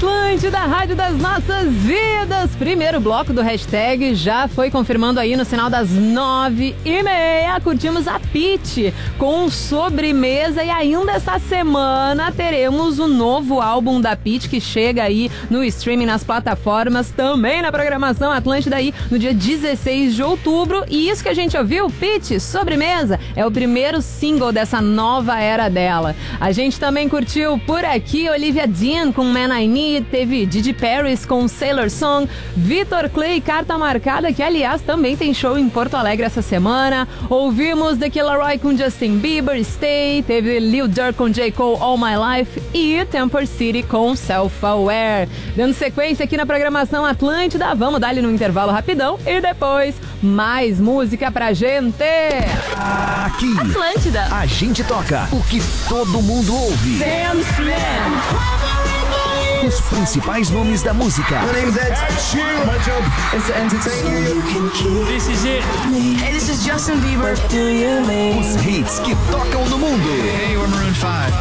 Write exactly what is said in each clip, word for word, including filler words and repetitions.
Atlântida, rádio das nossas vidas. Primeiro bloco do hashtag já foi confirmando aí no sinal das nove e meia. Curtimos a Pitty com sobremesa e ainda essa semana teremos o novo álbum da Pitty que chega aí no streaming nas plataformas, também na programação Atlântida aí no dia dezesseis de outubro. E isso que a gente ouviu, Pitty, sobremesa, é o primeiro single dessa nova era dela. A gente também curtiu por aqui Olivia Dean com Man I Need, teve Didi Paris com Sailor Song, Vitor Clay, Carta Marcada, que aliás também tem show em Porto Alegre essa semana. Ouvimos The Kid Laroi com Justin Bieber, Stay, teve Lil Durk com J. Cole, All My Life e Temper City com Self Aware. Dando sequência aqui na programação Atlântida, vamos dar ali no intervalo rapidão e depois mais música pra gente. Aqui, Atlântida, a gente toca o que todo mundo ouve. Sam Smith. Os principais nomes da música. My name's Ed Sheeran. My job is to entertain you. This is it. Hey, this is Justin Bieber. Os hits que tocam no mundo. Hey, we're Maroon five.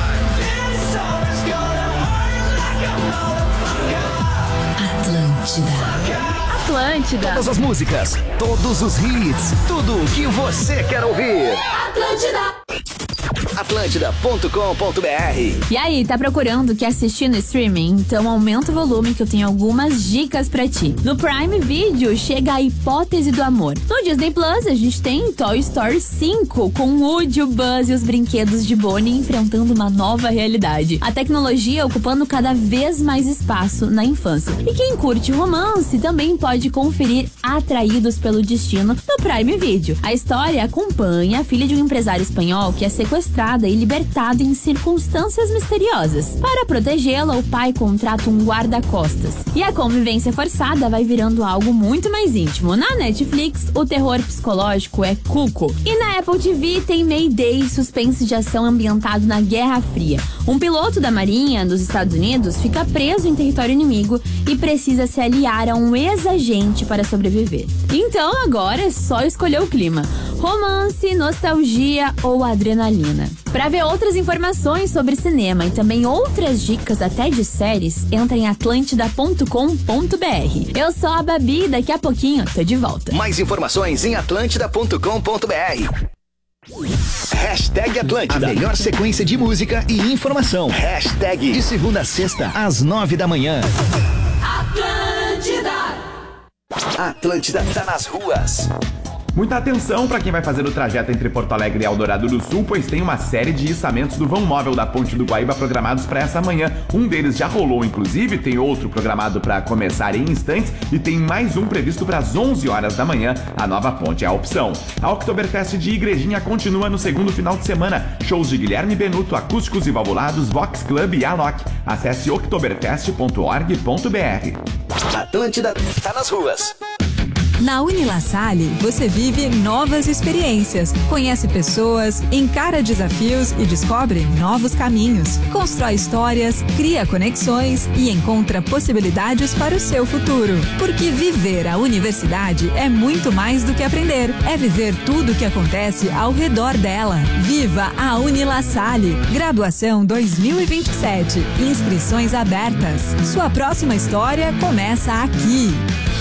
Atlântida. Atlântida. Todas as músicas, todos os hits, tudo o que você quer ouvir. Atlântida. Atlântida ponto com ponto br. E aí, tá procurando o que assistir no streaming? Então aumenta o volume que eu tenho algumas dicas pra ti. No Prime Video chega a Hipótese do Amor. No Disney Plus a gente tem Toy Story cinco, com Woody, o Buzz e os brinquedos de Bonnie enfrentando uma nova realidade. A tecnologia ocupando cada vez mais espaço na infância. E quem curte romance também pode conferir Atraídos pelo Destino no Prime Video. A história acompanha a filha de um empresário espanhol que é sequestrada e libertada em circunstâncias misteriosas. Para protegê-la, o pai contrata um guarda-costas. E a convivência forçada vai virando algo muito mais íntimo. Na Netflix, o terror psicológico é Cuco. E na Apple T V tem Mayday, suspense de ação ambientado na Guerra Fria. Um piloto da Marinha dos Estados Unidos fica preso em território inimigo e precisa se aliar a um ex-agente para sobreviver. Então agora é só escolher o clima: romance, nostalgia ou adrenalina. Para ver outras informações sobre cinema e também outras dicas até de séries, entra em atlântida ponto com ponto br. Eu sou a Babi e daqui a pouquinho tô de volta. Mais informações em atlântida ponto com ponto br. Hashtag Atlântida, a melhor sequência de música e informação. Hashtag de segunda a sexta, às nove da manhã. Atlântida. Atlântida tá nas ruas. Muita atenção para quem vai fazer o trajeto entre Porto Alegre e Eldorado do Sul, pois tem uma série de içamentos do vão móvel da Ponte do Guaíba programados para essa manhã. Um deles já rolou, inclusive, tem outro programado para começar em instantes e tem mais um previsto para as onze horas da manhã. A nova ponte é a opção. A Oktoberfest de Igrejinha continua no segundo final de semana. Shows de Guilherme Benuto, Acústicos e Valvulados, Vox Club e Alok. Acesse oktoberfest ponto org ponto br. Atlântida tá nas ruas. Na Unilassalle, você vive novas experiências, conhece pessoas, encara desafios e descobre novos caminhos. Constrói histórias, cria conexões e encontra possibilidades para o seu futuro. Porque viver a universidade é muito mais do que aprender, é viver tudo o que acontece ao redor dela. Viva a Unilassalle. Graduação dois mil e vinte e sete. Inscrições abertas. Sua próxima história começa aqui.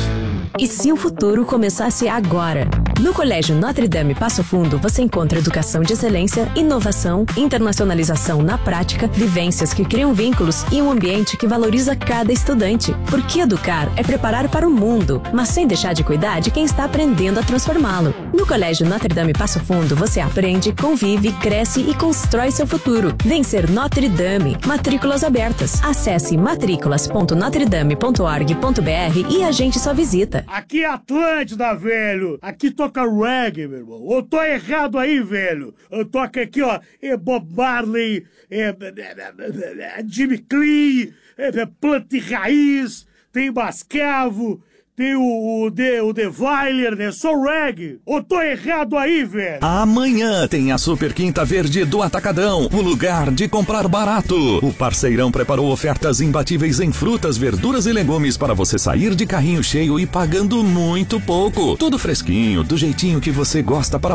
E se o futuro começasse agora? No Colégio Notre Dame Passo Fundo, você encontra educação de excelência, inovação, internacionalização na prática, vivências que criam vínculos e um ambiente que valoriza cada estudante. Porque educar é preparar para o mundo, mas sem deixar de cuidar de quem está aprendendo a transformá-lo. No Colégio Notre Dame Passo Fundo, você aprende, convive, cresce e constrói seu futuro. Vencer Notre Dame. Matrículas abertas. Acesse matrículas ponto notre dame ponto org ponto br e agende sua visita. Aqui é Atlântida, velho. Aqui toca reggae, meu irmão. Eu tô errado aí, velho. Eu toco aqui, ó, é Bob Marley, é, é, é Jimmy Clee, é, é Planta e Raiz, tem Bascavo, tem o, o, The, o The Weiler, né? Só reggae. Eu tô errado aí, velho. Amanhã tem a Super Quinta Verde do Atacadão, o lugar de comprar barato. O parceirão preparou ofertas imbatíveis em frutas, verduras e legumes para você sair de carrinho cheio e pagando muito pouco. Tudo fresquinho, do jeitinho que você gosta para